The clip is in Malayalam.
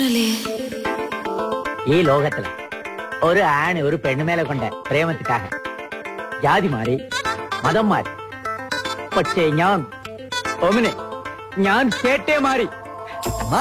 തോന്നണില്ലേ? ഈ ലോകത്തില് ഒരു ആണ് ഒരു പെണ്ണുമേലെ കൊണ്ട പ്രേമത്തിക്കാക ജാതി മാറി മതം മാറി, പക്ഷേ ഞാൻ ചേട്ടേ മാറി.